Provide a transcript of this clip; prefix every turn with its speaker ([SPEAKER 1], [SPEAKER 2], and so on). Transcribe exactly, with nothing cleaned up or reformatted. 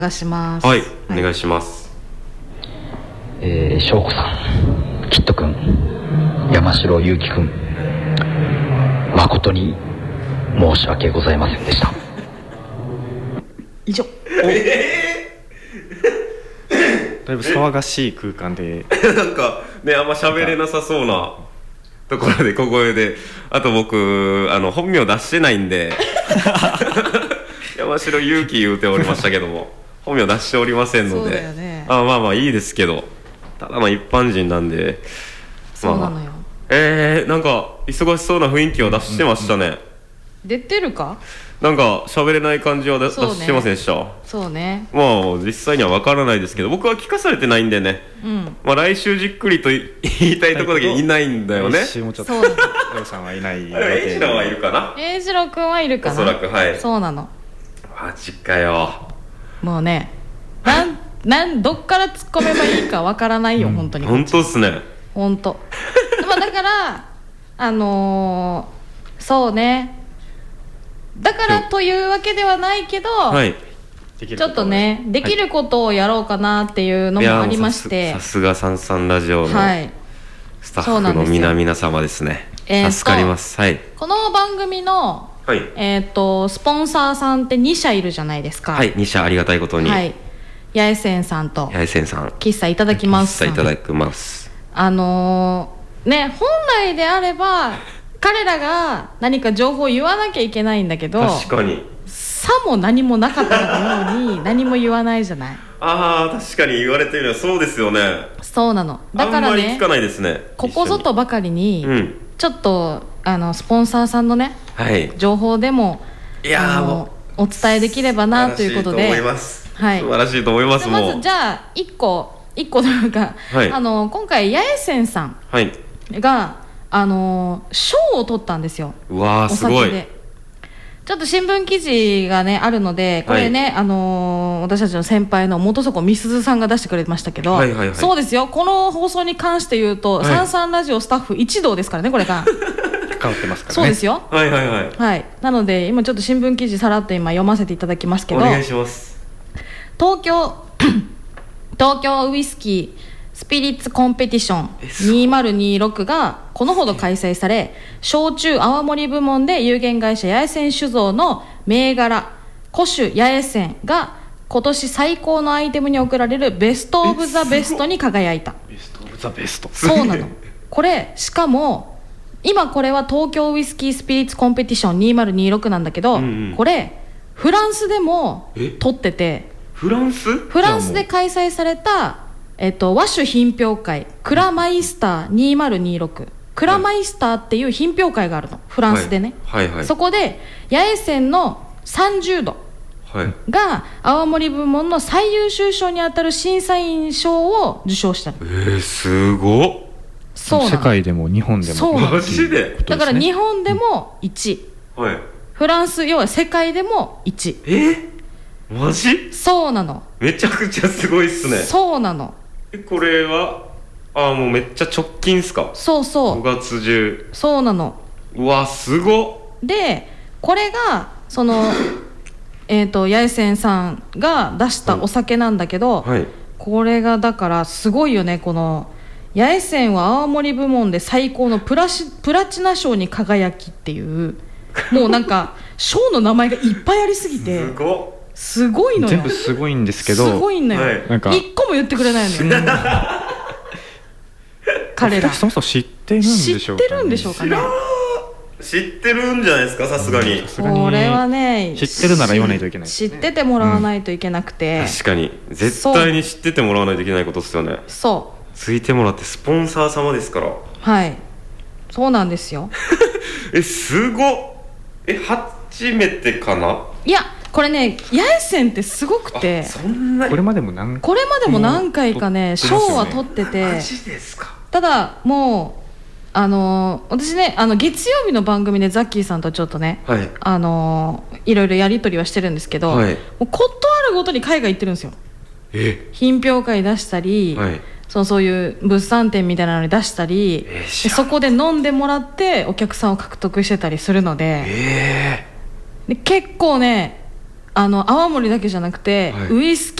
[SPEAKER 1] お願いします。
[SPEAKER 2] はい、お願いします。
[SPEAKER 3] えー、翔子さん、キット君、山城祐樹君、誠に申し訳ございませんでした。
[SPEAKER 1] 以上。
[SPEAKER 4] だいぶ騒がしい空間で
[SPEAKER 2] なんかね、あんま喋れなさそうなところで小声で、あと僕あの本名出してないんで山城祐樹言うておりましたけども本名出しておりませんので、
[SPEAKER 1] そうだよね、
[SPEAKER 2] あまあまあいいですけど、ただの一般人なんで。
[SPEAKER 1] そうなのよ、
[SPEAKER 2] まあ、えー、なんか忙しそうな雰囲気を出してましたね、うんうん、
[SPEAKER 1] 出てるか。
[SPEAKER 2] なんか喋れない感じは、ね、出してませんでした。
[SPEAKER 1] そうね、
[SPEAKER 2] まあ実際には分からないですけど、僕は聞かされてないんでね、うん、まあ来週じっくりと言いたいところだけいないんだよね。
[SPEAKER 4] 来週もちょっと
[SPEAKER 1] そう
[SPEAKER 4] ヨウさんはいない予
[SPEAKER 2] 栄
[SPEAKER 4] 定。
[SPEAKER 2] 一郎はいるかな。
[SPEAKER 1] 栄一郎くんはいるかな、
[SPEAKER 2] おそらく。はい、
[SPEAKER 1] そうなの。
[SPEAKER 2] マジかよ。
[SPEAKER 1] もうね、なんなんどっから突っ込めばいいかわからないよ、うん、本当に。
[SPEAKER 2] 本当っすね、
[SPEAKER 1] 本当。まあだからあのー、そうね、だからというわけではないけど、はい、ちょっとねできることをやろうかなっていうのもありまして、
[SPEAKER 2] さすがさんさんラジオのスタッフの皆々様ですね、はい、助かります、はい、
[SPEAKER 1] この番組の、はい、えー、とスポンサーさんってに社いるじゃないですか。
[SPEAKER 2] はい、に社ありがたいことに、はい、
[SPEAKER 1] 八重仙さんと
[SPEAKER 2] 八重仙さん、
[SPEAKER 1] 喫茶いただきます
[SPEAKER 2] 喫茶いただきます。
[SPEAKER 1] あのー、ね、本来であれば彼らが何か情報を言わなきゃいけないんだけど、
[SPEAKER 2] 確かに
[SPEAKER 1] さも何もなかったかのように何も言わないじゃない。
[SPEAKER 2] ああ、確かに言われてみればそうですよね。
[SPEAKER 1] そうなの。だからね、
[SPEAKER 2] あんまり聞かないですね。
[SPEAKER 1] ここぞとばかりに、うん、ちょっとあのスポンサーさんのね、はい、情報でもいやあのお伝えできればなということで、
[SPEAKER 2] 素晴らしいと思います、はい、素晴らしいと思います。
[SPEAKER 1] まずじゃあいっこいっこというか、はい、あの今回八重仙さんが、はい、あの賞を取ったんですよ。
[SPEAKER 2] うわー、すごい。
[SPEAKER 1] ちょっと新聞記事がねあるので、これね、はい、あのー、私たちの先輩の元底みすずさんが出してくれましたけど、はいはいはい、そうですよ、この放送に関して言うと、はい、さんさんラジオスタッフ一同ですからね、これが
[SPEAKER 4] 関わってますからね。
[SPEAKER 1] そうですよ、
[SPEAKER 2] はいはいはい、
[SPEAKER 1] はい、なので今ちょっと新聞記事さらっと今読ませていただきますけど、
[SPEAKER 2] お願いします。
[SPEAKER 1] 東京東京ウイスキースピリッツコンペティションにせんにじゅうろくがこのほど開催され、焼酎泡盛部門で有限会社八重仙酒造の銘柄古酒八重仙が今年最高のアイテムに贈られるベストオブザベストに輝いた。
[SPEAKER 4] ベストオブザベスト、
[SPEAKER 1] そうなの。これしかも今これは東京ウイスキースピリッツコンペティションにせんにじゅうろくなんだけど、うんうん、これフランスでも取ってて、
[SPEAKER 2] フランス
[SPEAKER 1] フランスで開催されたえっと、和酒品評会クラマイスターにせんにじゅうろく、クラマイスターっていう品評会があるの、フランスでね、はいはいはい、そこで八重仙のさんじゅうどが泡盛部門の最優秀賞にあたる審査員賞を受賞したの。
[SPEAKER 2] えー、すごっ。
[SPEAKER 1] そうなの。
[SPEAKER 4] 世界でも日本でも。
[SPEAKER 1] そう
[SPEAKER 2] マジで、
[SPEAKER 1] だから日本でもいちい、うん、はい、フランス、要は世界でもいちい。
[SPEAKER 2] えー、マジ？
[SPEAKER 1] そうなの。
[SPEAKER 2] めちゃくちゃすごいっすね。
[SPEAKER 1] そうなの。
[SPEAKER 2] これはあもうめっちゃ直近っすか？
[SPEAKER 1] そうそう、
[SPEAKER 2] ごがつ中。
[SPEAKER 1] そうなの。
[SPEAKER 2] うわすごっ。
[SPEAKER 1] でこれがそのえと八重仙さんが出したお酒なんだけど、はいはい、これがだからすごいよね。この八重仙は泡盛部門で最高のプラシプラチナ賞に輝きっていうもうなんか賞の名前がいっぱいありすぎて
[SPEAKER 2] すごっ、
[SPEAKER 1] すごいのよ。
[SPEAKER 4] 全部すごいんですけど、
[SPEAKER 1] すごいんだよ、はい、なんか一個も言ってくれないのよ彼ら
[SPEAKER 4] そもそも知ってるんでしょうかね。
[SPEAKER 1] 知ってるんでしょうかね。
[SPEAKER 2] 知ってるんじゃないですか、さすがに。
[SPEAKER 1] これはね、
[SPEAKER 4] 知ってるなら言わないといけない、ね、
[SPEAKER 1] 知っててもらわないといけなくて、
[SPEAKER 2] うん、確かに絶対に知っててもらわないといけないことですよね。
[SPEAKER 1] そう
[SPEAKER 2] ついてもらってスポンサー様ですから。
[SPEAKER 1] はい、そうなんですよ
[SPEAKER 2] えすごっ。え初めてかな。
[SPEAKER 1] いやこれね八重仙ってすごくて、
[SPEAKER 2] そんな
[SPEAKER 4] これまでも何
[SPEAKER 1] これまでも何回かね賞は取ってて、
[SPEAKER 2] マジですか。
[SPEAKER 1] ただもうあのー、私ねあの月曜日の番組でザッキーさんとちょっとね、はい、あのー、いろいろやり取りはしてるんですけど、はい、もうことあるごとに海外行ってるんですよ。え品評会出したり、はい、そのそういう物産展みたいなのに出したり、えー、そこで飲んでもらってお客さんを獲得してたりするので、えー、で結構ねあの泡盛だけじゃなくて、
[SPEAKER 2] はい
[SPEAKER 1] ウイスキー